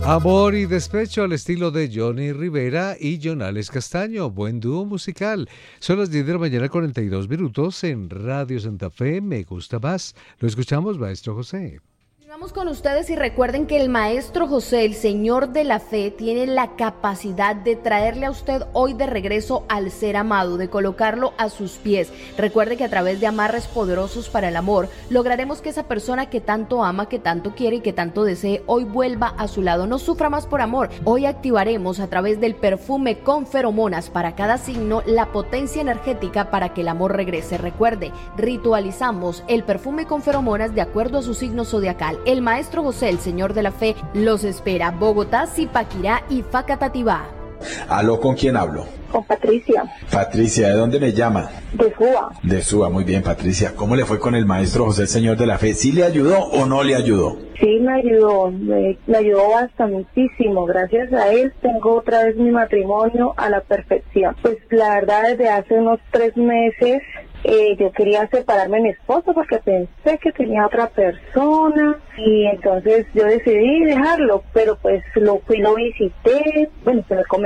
Amor y despecho al estilo de Johnny Rivera y Jonales Castaño. Buen dúo musical. Son las 10 de la mañana, 42 minutos en Radio Santa Fe. Me gusta más. Lo escuchamos, maestro José. Vamos con ustedes y recuerden que el maestro José, el señor de la fe, tiene la capacidad de traerle a usted hoy de regreso al ser amado, de colocarlo a sus pies. Recuerde que a través de amarres poderosos para el amor, lograremos que esa persona que tanto ama, que tanto quiere y que tanto desee, hoy vuelva a su lado. No sufra más por amor. Hoy activaremos a través del perfume con feromonas para cada signo la potencia energética para que el amor regrese. Recuerde, ritualizamos el perfume con feromonas de acuerdo a su signo zodiacal. El maestro José, el señor de la fe, los espera. Bogotá, Zipaquirá y Facatativá. ¿Aló, con quién hablo? Con Patricia. Patricia, ¿de dónde me llama? De Suba. De Suba, muy bien, Patricia. ¿Cómo le fue con el maestro José, el señor de la fe? ¿Sí le ayudó o no le ayudó? Sí, me ayudó. Me ayudó bastantísimo. Gracias a él tengo otra vez mi matrimonio a la perfección. Pues la verdad, desde hace unos 3 meses yo quería separarme de mi esposo porque pensé que tenía otra persona y entonces yo decidí dejarlo, pero pues lo visité, bueno,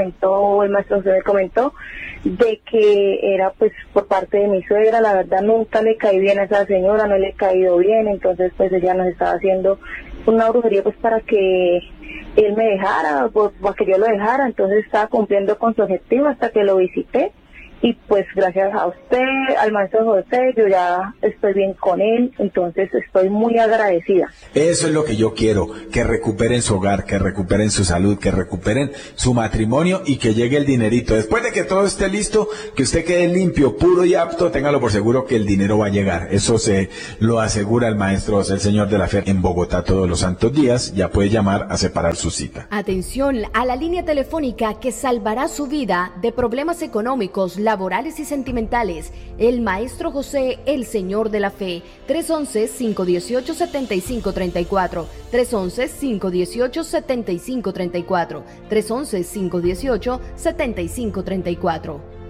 el maestro José me comentó de que era pues por parte de mi suegra. La verdad nunca le caí bien a esa señora, no le he caído bien, entonces pues ella nos estaba haciendo una brujería pues para que él me dejara, pues, para que yo lo dejara. Entonces estaba cumpliendo con su objetivo hasta que lo visité. Y pues gracias a usted, al maestro José, yo ya estoy bien con él, entonces estoy muy agradecida. Eso es lo que yo quiero, que recuperen su hogar, que recuperen su salud, que recuperen su matrimonio y que llegue el dinerito. Después de que todo esté listo, que usted quede limpio, puro y apto, téngalo por seguro que el dinero va a llegar. Eso se lo asegura el maestro José, el señor de la fe, en Bogotá todos los santos días. Ya puede llamar a separar su cita. Atención a la línea telefónica que salvará su vida de problemas económicos, laborales y sentimentales. El maestro José, el señor de la fe. 311-518-7534. 311-518-7534. 311-518-7534.